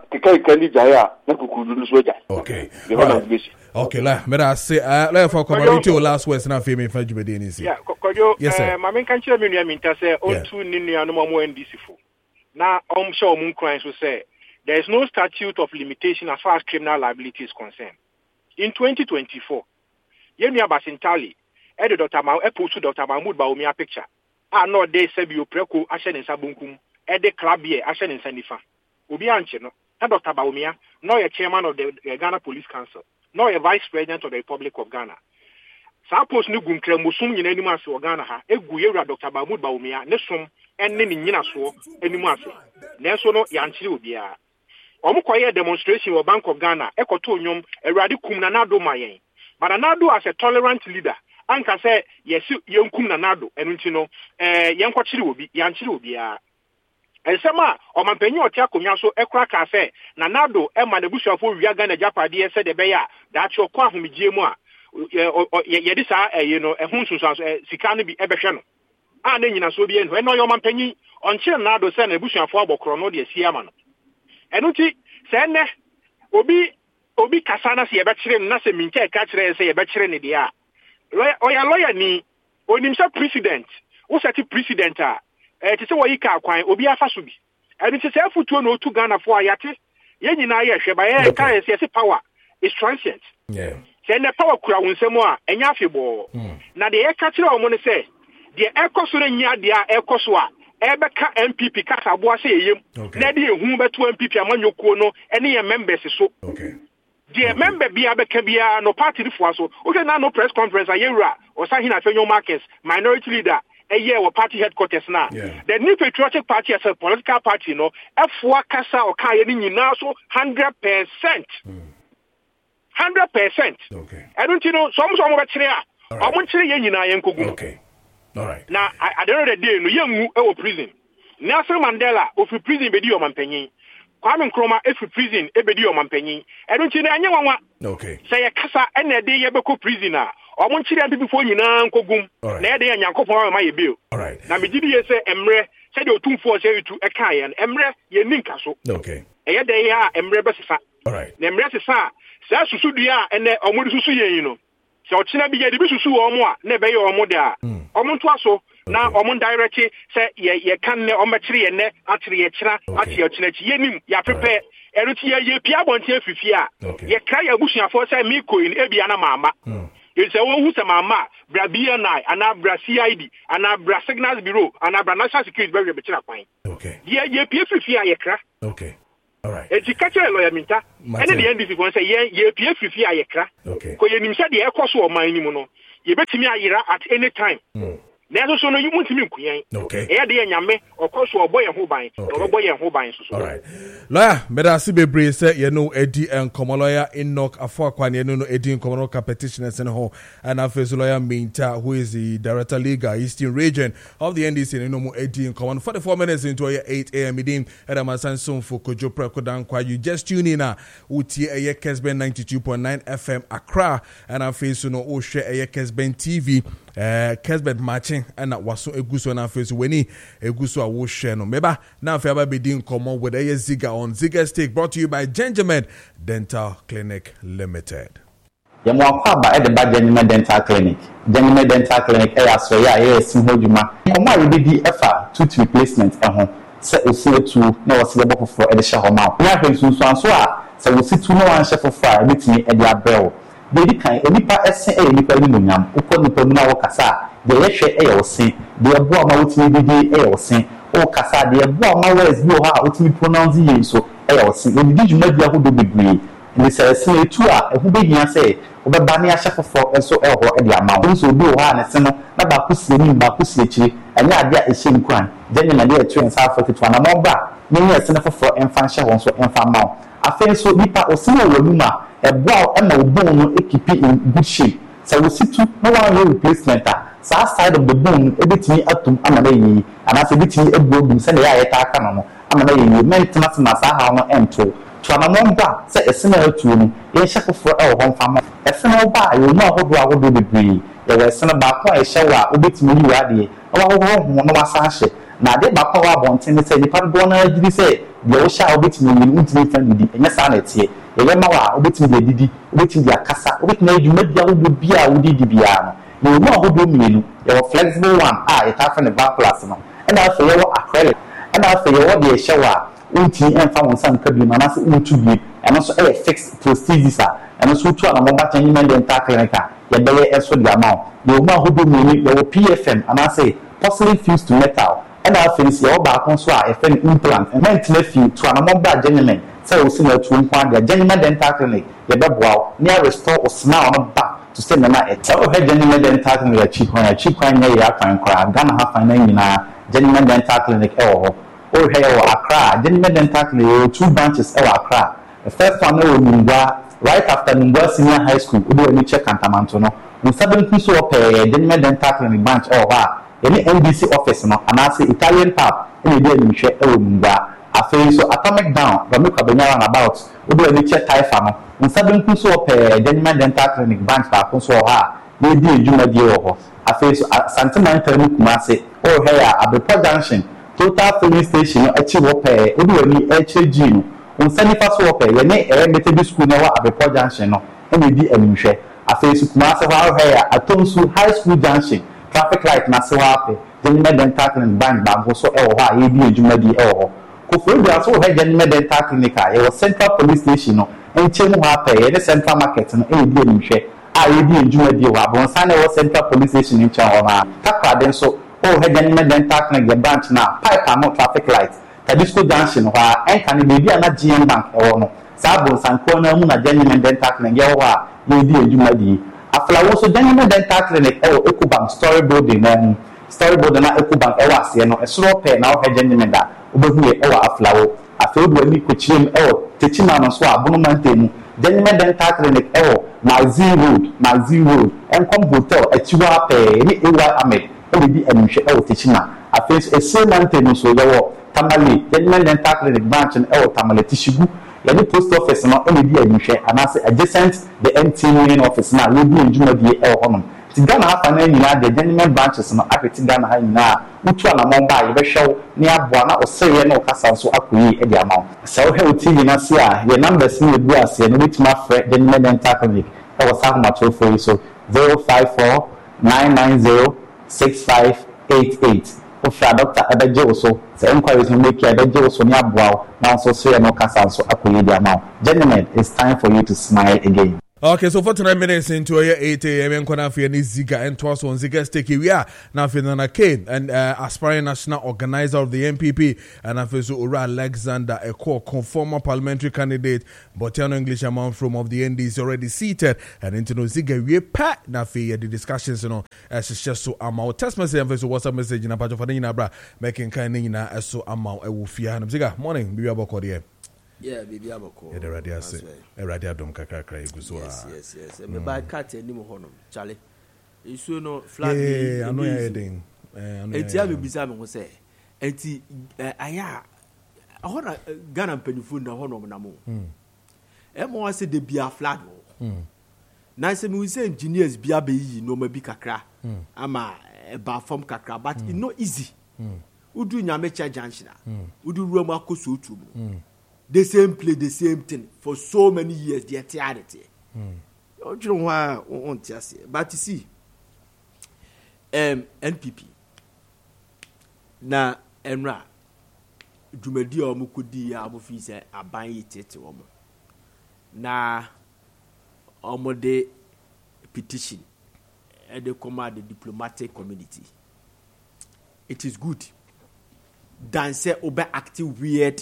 okay. Okay, let us say, let for community last words now. Fame for Jubedini. Yeah, Kojo. Yes, sir. My main country, say, on 2 Nini and more NDC. Now, I'm sure Moon Crimes will say there is no statute of limitation as far as criminal liability is concerned. In 2024, Yenya Basintali, Dr. Mahmoud Baumia picture. No, they said you preco Ashen in Sabunkum, Ede Klabie, Ashen in Sanifa. Ubianche, no, Dr. Baumia, nor a chairman of the Ghana Police Council, nor a vice president of the Republic of Ghana. Suppose no gun Musum in any mass or Ghana, a Guyera Dr. Mahmoud Baumia, Nesum, and Nina so, any mass. Nesono Yanchi Ubia. Omukoye demonstration of Bank of Ghana, Ekotonium, a radicum nanado mayen. But Nanado as a tolerant leader, Anka say, yes, Yonkum Nanado, and Untino, Yankochi will be Yanchi Ubia. And some or my penny or Tacomiaso, a crack cafe, Nanado, Emma the Bush of Yagana Japadi said the Beya, that your Quahum Jimoa, Yedisa, a Hunsus, Sikani be Ebeshano. And then in a Sobian, when no your man penny, on Nado send a bush and forward chrono, the Siaman. And Uti, send Obi Casana, see a bachelor, nothing mean catcher, say a bachelor in the air. Lawyer ni, on himself president, who set it president. To say what you can't quite, Obi Afasubi. And it is helpful to know to Ghana for Ayate. Yenina, Sheba, can see power is transient. Yeah. Send the power crown some more, and Yafibo. Now the air catcher, I want to say, the Ecosura, the Ecosua, Ebeka MPP, Casabua say, Neddy, whom but 2 MPP among your corner, any members so. Okay. The member be Abekabia, no party for so. Okay, now no press conference, a year or Sahina Fenyo Marcus, minority leader. A year or party headquarters now. Yeah. The New Patriotic Party as a political party, F1 Casa or Kayani now so 100%. 100%. Okay. I don't some of it here. I want to say okay. All right. Now I don't know the day no young prison. Nelson Mandela of prison be dio mampenyi. Kwame Nkrumah if prison e be dio mampenyi. I don't know anyone. Okay. Say a casa and a day yebeko prisoner. I want you to before you now, Kogum. Now they are Yanko my bill. All right. Now, me did you say, Emre, said you 2 4 say to a Kayan, Emre, ye Ninkaso. Okay. A day are Emre Bessa. All right. Nemre Sa, Sasudia, and the Omususu, So China be the bisu o mo a na be ye o mo da. O mo to aso na o mo direct say ye kan ne o mekire ye ne atere ye kira ate ye China chi yenim ya prepare eruti ye pia bonte afifi a ye kra ya busuafo say me coin e bia na mama. You say who say mama bra BNI ana bra CID ana bra Signals Bureau ana bra National Security Bureau be kira kwan. Okay. Ye pia afifi a ye kra. Okay. All right. Eti kache lawyer minta. Ene the NDC won say ye pia afifi a ye kra. Okay. Ko ye nim say de e koso o man ni mu no. Ye betimi ayira at any time. Nezo so no you want me nkuyan. Okay. E de nyame okoso oboye ho ban. Oboye ho ban so. All right. Lawyer, meda si bebre say you know Eddie and Komoloya Enoch Afokwan you know Eddie and Komolo competitioners and ho and after lawyer Minta who is the director legal Eastern region of the NDC you know Eddie and Komolo 44 minutes into your 8 a.m. meeting at Amasanson for Kojo Prekodan kwa you just tune in uti a Kesben 92.9 FM Accra and after you know o share a Kesben TV Kesben matching and that was so eguso na face weni eguso a wo share no meba na fa ba be din komo with a Ziga on Ziga Stick brought to you by Gentleman Dental Clinic Limited. Yamwa kwa ba e de ba Gentleman Dental Clinic. Gentleman Dental Clinic e aso ya e sin hodwuma. Komo a we be efa tooth replacement e ho se osi tu na wose lebo fofo e de hye ho ma. Na hwe sunsu anso a se wosi tu no wan hye fofo a betimi e de abrɛw. Dedi kan onipa ese e nipa ni munyam ukɔ nipa mu na wo kasa de yehwe e ye wosen de ebo ama wotimi bidi e ye wosen o kasa de ebo ama words bi o ha wotimi pronounce ye so e ye wosen we di dwuma bi ahodo bebre ni se se etu a ehu be hia se obeba ne ahye fofo enso e ho e de ama wo so bi o ha ne se no na ba kusie ni ba kusie chiri anya ade a ehye nkwan denye na de etu ensa afɔketo na mo ba ne ye se ne fofo emfa hye won so emfa ma afen so nipa osimo wonuma eboa e na obon no ekipi in good shape so we sit no one replacement sa side of the bone ebetimi atum amana yi ana se betimi ebuodum se na ya yeta aka no amana yi maintenance na sa ha no ento to na mo ba se esena atu no ye hye foforo e wo honfa mo esena ba yo no ahodo bebre ye we esena ba ko e hye wa obetimi yi wa de wa ho no wasa hye na de ba ko wa bonten se ni pardo na agiri se ye wo sha obetimi yi ntimi fa didi enya sa na tie ye ma wa obetimi de didi obetimi de akasa obetimi adwuma bia wo bia wo didi bia no you know how mienu your flexible one it have the back class no and also your acrylic and also your the shower unti emfa won san ka bi na na se untu bi and also fixed prosthesis and also to na mobile Gentleman Dental Clinic ya be eso the amount you know how mienu your PFM and I say porcelain fused to metal and also your back so a FN implant and maintain fee to na mobile Gentleman say we see na to nkwa the Gentleman Dental Clinic ya be boa near restore or smile on back to say na tell her Gentleman Dental Clinic cheap one ya kan kra Ghana ha fan na Gentleman Dental Clinic o here Accra Gentleman Dental Clinic 2 branches Accra the first one no Mungwa right after Mungwa Senior High School we do check Kantamanto no we 7 so per Gentleman Dental Clinic branch any NDC office no and I say Italian pub any dey ni hwe Mungwa afei so atomic down ba me kwabanya about we do check Taifa no we 7 so per Gentleman Dental Clinic branch ba so ha dey di adwuma die ho afei so Santiman Temu Kumase here Abepo Junction Total Filling Station achi wo per we do ni HG no we send so per ye ne Methodist School na wa Abepo Junction no e di animhwe afei so Kumase ho here Atonsu High School Junction traffic light na se wa pe Gentleman Dental Clinic branch ba so e wo ha ye di adwuma die e wo Kofu dia so he Gentleman Dental Clinic ye Central Police Station no enchemu ha pe ye Central Market no e di animhwe ye di adwuma die wa bon san e Central Police Station in Chan wa takwa den so he Gentleman Dental Clinic branch na pipe no traffic light Tadisco Junction wa enka ne bebi ana GM Bank e wo no sa bon san ko na mu na Gentleman Dental Clinic ye wa ye di adwuma die afla wo so Gentleman Dental Clinic e wo Ecobank Story Building na Storyboard na Ecobank e wa se no e soro pe na wo Gentleman da obehu e wa afla wo afla wo ni kochiem e wo techima no so abonumantemu Gentleman Dental Clinic e wo Nazi Road Enkom Hotel achiwa pe ni Ewa Ahmed e bi anhwe e wo techima afla so esemantemu so ye wo Tamale Gentleman Dental Clinic branch e wo Tamale Tishigu ya ni post office no e bi anhwe anase adjacent the MTN main office na we bi adwuma die e wo honom Ghana ha na nyina de Gentleman branches no apeti Ghana ha nyina mutu ana mo ba ye be hwew ne aboa na oseye na okasa so akoyi e di ama se wo he oti nyina se a ye numbers ni ebu ase no bitima frɛ Gentleman Dental Clinic e wo sa ma to for so 054-990-6588. Ofra Dr. Ebeje also. The inquiries you make here, Ebeje also near Bow. Now so say no Casa so Akoyedia now. Gentlemen, it's time for you to smile again. Okay, so 49 minutes into 8 a.m. and Ziga and Twas on Ziga Sticky. We are now Fernanda Kane and aspiring national organizer of the MPP and Afeso Ura Alexander, a core conformer parliamentary candidate, Botiano English amount from of the ND is already seated and into no Ziga. We pat Nafi the discussions, as it's just so amount text message and WhatsApp message in a part of Fadina making kind as so amount a woofia and Ziga. Morning, be about Cordier. Yeah, baby, I'm a call. The radio say, a radio don't cry. Yes. Me buy cat and no honor, Charlie. You so no flat. I know you're heading. And tell me, Bizarre was say, and I honor Ghana penny na honor Namo. I said the beer flat. Nice, we say engineers be no maybe kakra. I'm a bar from kakra, but it's not easy. Would do Yamecha Janshina? Would do Roma Kosutu? The same play, the same thing for so many years. The eternity. You know why I want to say, but you see, NPP na Emra Jumedi or Mukudi Abufise abayi tete woman na omode petition and they command the diplomatic community. It is good than say obe active weird.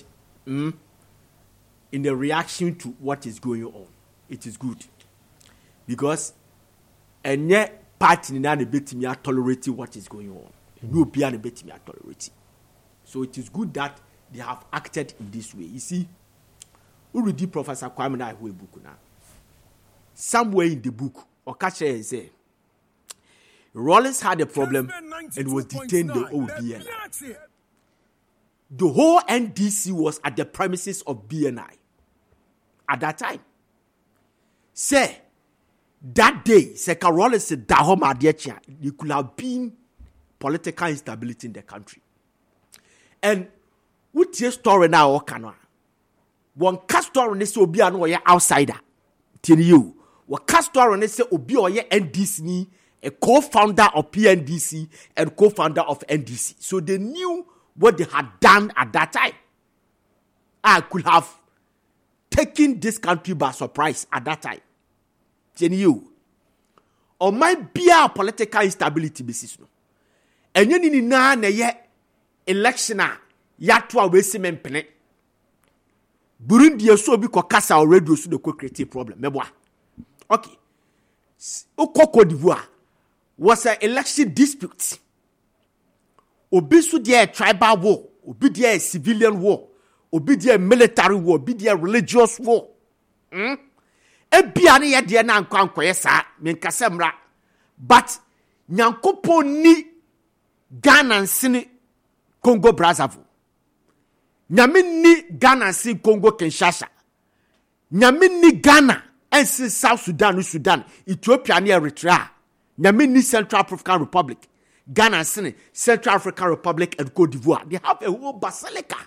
In the reaction to what is going on, it is good because any party in the bit me are tolerating what is going on. No be any bit me are tolerating. So it is good that they have acted in this way. You see, we read Professor Kwame Nkrumah book now. Somewhere in the book, Okache say Rawlings had a problem and was detained the OBNI. The whole NDC was at the premises of BNI at that time. Say, that day, Rawlings said, there could have been political instability in the country. And what's your story now, Okana? One cast story, they say, Obi no outsider. Tell you, what cast story, they say, Obi NDC, a co-founder of PNDC and co-founder of NDC. So they knew what they had done at that time. I could have taken this country by surprise at that time. You, or might be a political instability basis. And you need na election ya to a wesimen pene. Burundi so be kokasa already so the create problem. Meboa. Okay. Cote d'Ivoire was an election dispute. Obi so there tribal war, obi there civilian war, obi there military war, obi there religious war. Ebia ne ye de na nkwankoye sa menkasemra. But nyankopon ni Ghana nsini Congo Brazzaville. Nyame ni Ghana nsini Congo Kinshasa. Nyame ni Ghana ensi South Sudan, Ethiopia ni Eritrea. Nyame ni Central African Republic. Ghana nsini Central African Republic and Cote d'Ivoire. They have a whole basilica.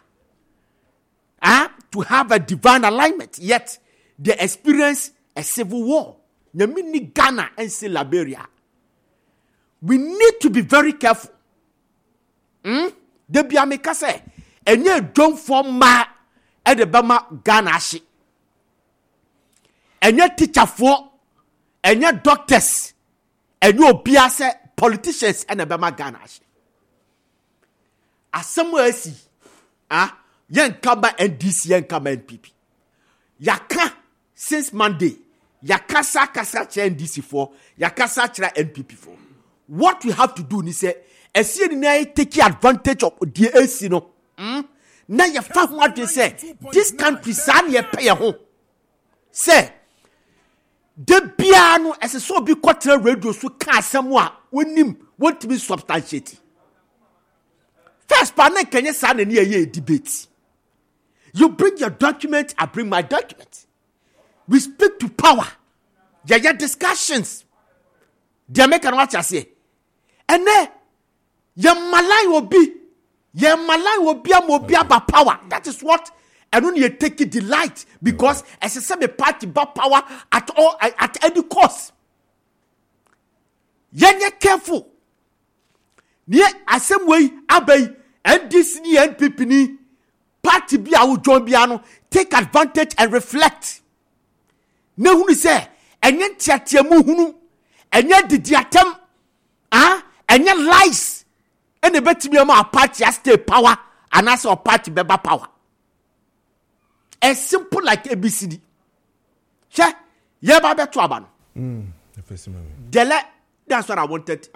To have a divine alignment. Yet they experience a civil war. Nyame ni Ghana ensi Liberia. We need to be very careful. De bia me kase enye don form ma e de bama Ghana hye. Enye teacher for enye doctors enye obia se politicians e na bama Ghana hye. Asemo asi yen kaba NDC yen kaba NPP. Yaka since Monday yaka kasa che NDC for yaka sa che NPP for. What we have to do ni say esi ni take advantage of the AC no. Na ya fa what they say this country san ye pay ho. Say de bia no ese so bi quarter radio so ka asem a wonim want to be substantiate. First pa na kenye san na ye debate. You bring your document, I bring my document. We speak to power. There are discussions. They make an what I say. And then your malai will be about power. That is what and when you take it delight because as a same party about power at any cost. Yenye careful. Near asem way abay NDC ni NPP ni party bi a wo join biano take advantage and reflect. Ne hunu se enye tiatiamu hunu enye didiatem enye lies ene betimi ma party stay power and as our party beba power. As simple like ABCD. She ye ba beto aba no. That's what I wanted